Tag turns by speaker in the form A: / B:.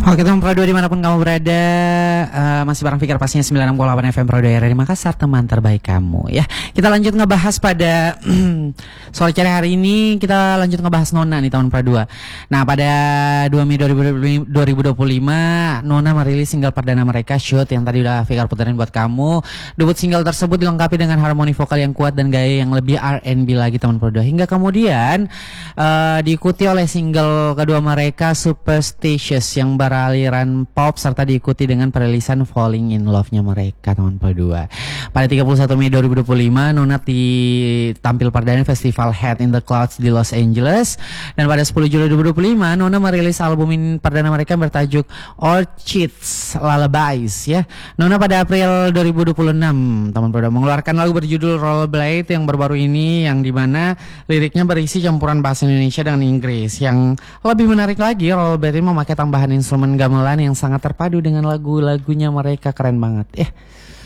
A: Oke teman Pro 2 dimanapun kamu berada, masih bareng Fikar pastinya 96,8 FM Pro 2 di Makassar, teman terbaik kamu ya. Kita lanjut ngebahas pada sore hari ini, kita lanjut ngebahas Nona nih teman Pro 2. Nah pada 2 Mei 2025 Nona merilis single perdana mereka Shoot yang tadi udah Fikar puterin buat kamu. Debut single tersebut dilengkapi dengan harmoni vokal yang kuat dan gaya yang lebih R&B lagi teman Pro 2. Hingga kemudian diikuti oleh single kedua mereka Superstitious yang beraliran pop serta diikuti dengan perilisan Falling in Love-nya mereka teman Pro 2. Pada 31 Mei 2025 Nona tampil perdana Festival Head in the Clouds di Los Angeles, dan pada 10 Juli 2025 Nona merilis album perdana mereka bertajuk Orchids Lullabies ya. Nona pada April 2026 teman Pro 2 mengeluarkan lagu berjudul Rollerblade yang baru-baru ini, yang dimana liriknya berisi campuran bahasa Indonesia dengan Inggris. Yang lebih menarik lagi, Rollerblade ini memakai tambahan instrumen gamelan yang sangat terpadu dengan lagu-lagunya mereka, keren banget.